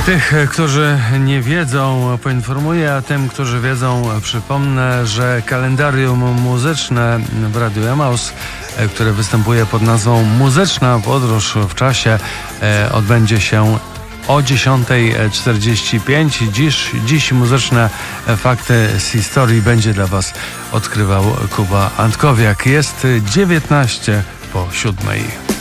Tych, którzy nie wiedzą, poinformuję, a tym, którzy wiedzą, przypomnę, że kalendarium muzyczne w Radiu Emaus, które występuje pod nazwą Muzyczna Podróż w czasie, odbędzie się o 10:45. Dziś muzyczne fakty z historii będzie dla Was odkrywał Kuba Antkowiak. Jest 19 po 7.